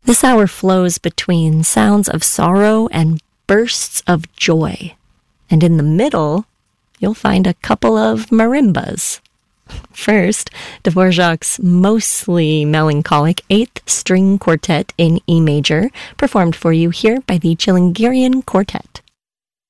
This hour flows between sounds of sorrow and bursts of joy. And in the middle, you'll find a couple of marimbas. First, Dvorak's mostly melancholic 8th string quartet in E major, performed for you here by the Chilingirian Quartet.